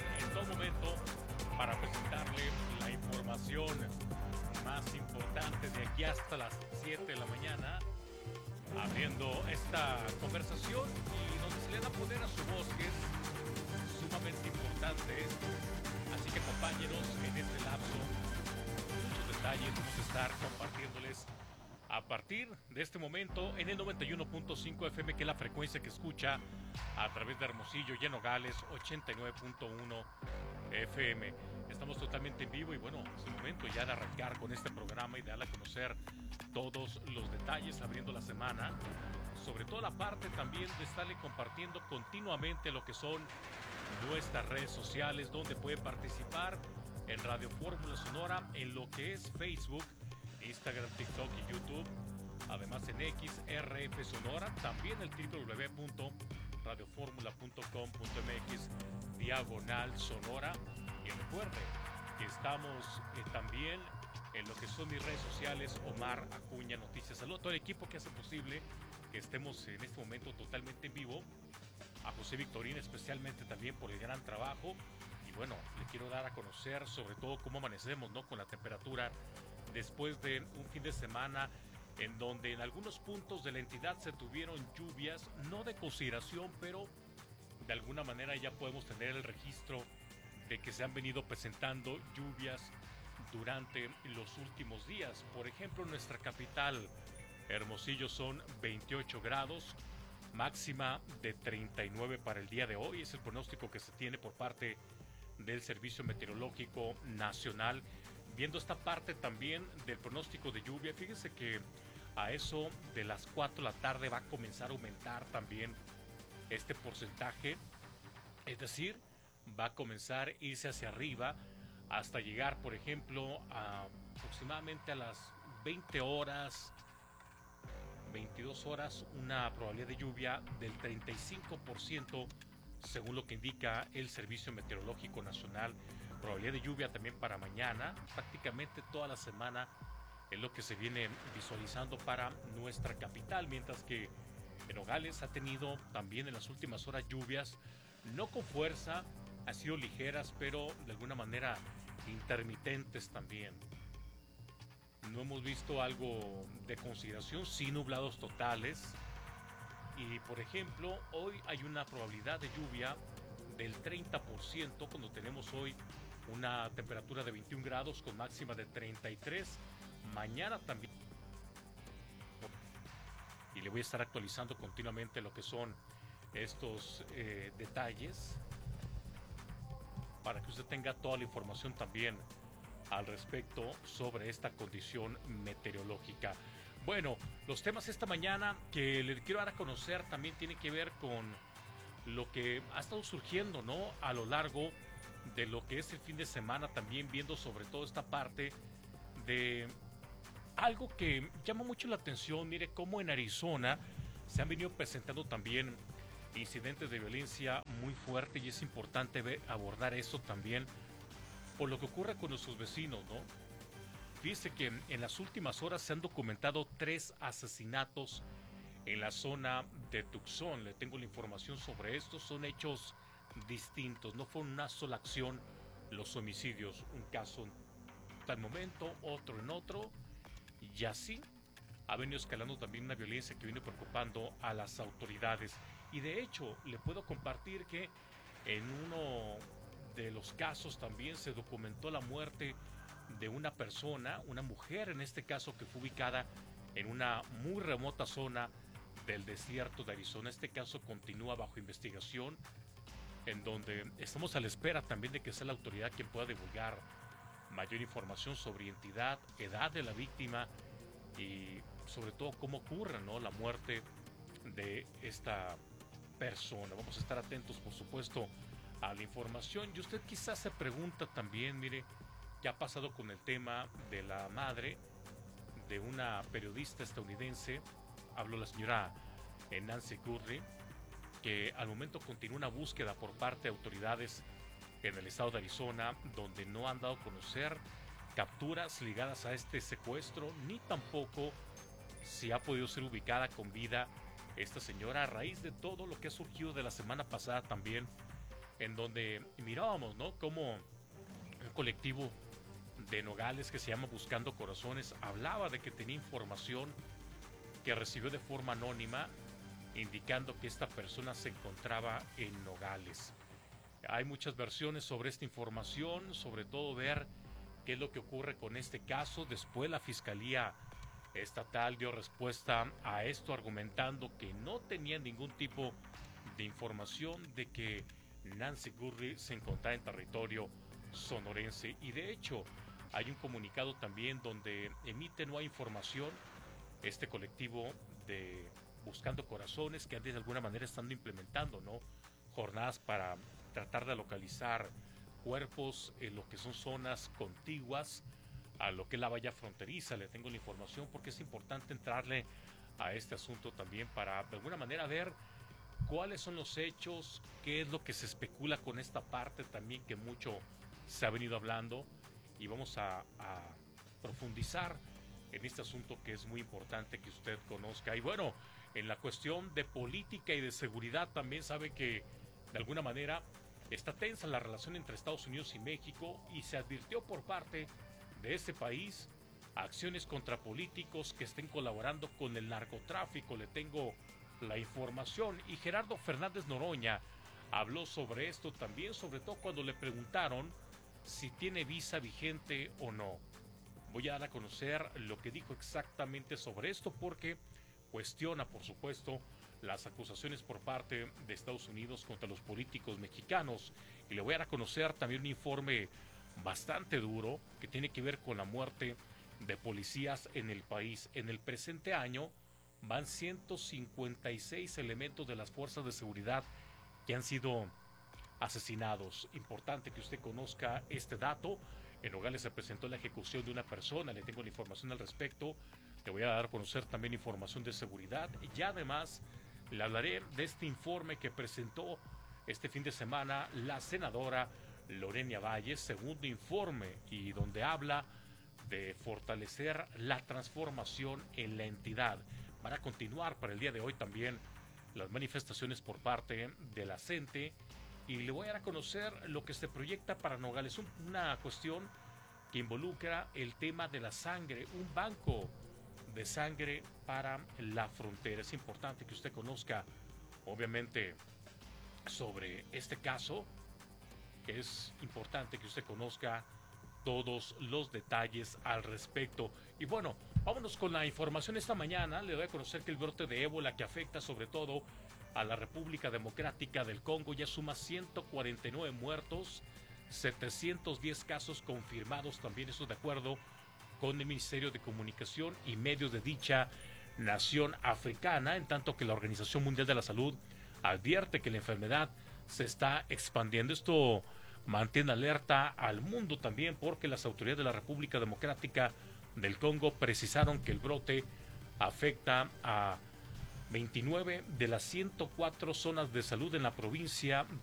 en todo momento para presentarle la información más importante de aquí hasta las 7 de la mañana, abriendo esta conversación y donde se le da poder a su voz, que es sumamente importante. Así que acompáñenos en este lapso. Muchos detalles vamos a estar compartiéndoles a partir de este momento en el 91.5 FM, que es la frecuencia que escucha a través de Hermosillo y en Nogales, 89.1 FM. Estamos totalmente en vivo y bueno, es el momento ya de arrancar con este programa y de darle a conocer todos los detalles, abriendo la semana, sobre todo la parte también de estarle compartiendo continuamente lo que son nuestras redes sociales, donde puede participar en Radio Fórmula Sonora, en lo que es Facebook, Instagram, TikTok y YouTube, además en X, RF Sonora, también el www.radioformula.com.mx/Sonora. Y recuerde que estamos también en lo que son mis redes sociales, Omar Acuña Noticias. Saludo a todo el equipo que hace posible que estemos en este momento totalmente en vivo, a José Victorín especialmente también por el gran trabajo. Y bueno, le quiero dar a conocer sobre todo cómo amanecemos, ¿no?, con la temperatura después de un fin de semana en donde en algunos puntos de la entidad se tuvieron lluvias, no de consideración, pero de alguna manera ya podemos tener el registro de que se han venido presentando lluvias durante los últimos días. Por ejemplo, en nuestra capital, Hermosillo, son 28 grados, máxima de 39 para el día de hoy. Es el pronóstico que se tiene por parte del Servicio Meteorológico Nacional. Viendo esta parte también del pronóstico de lluvia, fíjense que a eso de las 4 de la tarde va a comenzar a aumentar también este porcentaje. Es decir, va a comenzar a irse hacia arriba hasta llegar, por ejemplo, a aproximadamente a las 20 horas, 22 horas, una probabilidad de lluvia del 35%, según lo que indica el Servicio Meteorológico Nacional. Probabilidad de lluvia también para mañana, prácticamente toda la semana es lo que se viene visualizando para nuestra capital, mientras que en Nogales ha tenido también en las últimas horas lluvias, no con fuerza, han sido ligeras, pero de alguna manera intermitentes también. No hemos visto algo de consideración, sí nublados totales. Y por ejemplo, hoy hay una probabilidad de lluvia del 30%, cuando tenemos hoy una temperatura de 21 grados con máxima de 33. Mañana también. Y le voy a estar actualizando continuamente lo que son estos detalles para que usted tenga toda la información también al respecto sobre esta condición meteorológica. Bueno, los temas esta mañana que le quiero dar a conocer también tienen que ver con lo que ha estado surgiendo, ¿no?, a lo largo de lo que es el fin de semana, también viendo sobre todo esta parte de algo que llama mucho la atención. Mire cómo en Arizona se han venido presentando también incidentes de violencia muy fuerte, y es importante abordar eso también por lo que ocurre con nuestros vecinos, ¿no? Fíjese que en las últimas horas se han documentado 3 asesinatos en la zona de Tucson. Le tengo la información sobre esto. Son hechos distintos, no fue una sola acción los homicidios, un caso en tal momento, otro en otro, y así ha venido escalando también una violencia que viene preocupando a las autoridades. Y de hecho le puedo compartir que en uno de los casos también se documentó la muerte de una persona, una mujer en este caso, que fue ubicada en una muy remota zona del desierto de Arizona. Este caso continúa bajo investigación, en donde estamos a la espera también de que sea la autoridad quien pueda divulgar mayor información sobre identidad, edad de la víctima y sobre todo cómo ocurre, ¿no?, la muerte de esta persona. Vamos a estar atentos, por supuesto, a la información. Y usted quizás se pregunta también, mire, ¿qué ha pasado con el tema de la madre de una periodista estadounidense? Habló la señora Nancy Curry, que al momento continúa una búsqueda por parte de autoridades en el estado de Arizona, donde no han dado a conocer capturas ligadas a este secuestro, ni tampoco si ha podido ser ubicada con vida esta señora, a raíz de todo lo que ha surgido de la semana pasada también en donde mirábamos, ¿no? Como un colectivo de Nogales que se llama Buscando Corazones hablaba de que tenía información que recibió de forma anónima indicando que esta persona se encontraba en Nogales. Hay muchas versiones sobre esta información, sobre todo ver qué es lo que ocurre con este caso. Después la Fiscalía Estatal dio respuesta a esto argumentando que no tenía ningún tipo de información de que Nancy Gurley se encontraba en territorio sonorense, y de hecho hay un comunicado también donde emite nueva información este colectivo de Buscando Corazones, que antes de alguna manera están implementando, ¿no?, jornadas para tratar de localizar cuerpos en lo que son zonas contiguas a lo que es la valla fronteriza. Le tengo la información porque es importante entrarle a este asunto también para de alguna manera ver cuáles son los hechos, qué es lo que se especula con esta parte también que mucho se ha venido hablando, y vamos a profundizar en este asunto que es muy importante que usted conozca. Y bueno, en la cuestión de política y de seguridad también sabe que de alguna manera está tensa la relación entre Estados Unidos y México, y se advirtió por parte de ese país acciones contra políticos que estén colaborando con el narcotráfico. Le tengo la información, y Gerardo Fernández Noroña habló sobre esto también, sobre todo cuando le preguntaron si tiene visa vigente o no. Voy a dar a conocer lo que dijo exactamente sobre esto, porque cuestiona, por supuesto, las acusaciones por parte de Estados Unidos contra los políticos mexicanos, y le voy a dar a conocer también un informe bastante duro que tiene que ver con la muerte de policías en el país. En el presente año van 156 elementos de las fuerzas de seguridad que han sido asesinados. Importante que usted conozca este dato. En Nogales se presentó la ejecución de una persona, le tengo la información al respecto. Le voy a dar a conocer también información de seguridad, y además le hablaré de este informe que presentó este fin de semana la senadora Lorena Valles, segundo informe, y donde habla de fortalecer la transformación en la entidad. Van a continuar para el día de hoy también las manifestaciones por parte de la CENTE, y le voy a dar a conocer lo que se proyecta para Nogales, una cuestión que involucra el tema de la sangre, un banco de sangre para la frontera. Es importante que usted conozca, obviamente, sobre este caso. Es importante que usted conozca todos los detalles al respecto. Y bueno, vámonos con la información esta mañana. Le doy a conocer que el brote de ébola, que afecta sobre todo a la República Democrática del Congo, ya suma 149 muertos, 710 casos confirmados, también eso de acuerdo con el Ministerio de Comunicación y Medios de dicha nación africana, en tanto que la Organización Mundial de la Salud advierte que la enfermedad se está expandiendo. Esto mantiene alerta al mundo también, porque las autoridades de la República Democrática del Congo precisaron que el brote afecta a 29 de las 104 zonas de salud en la provincia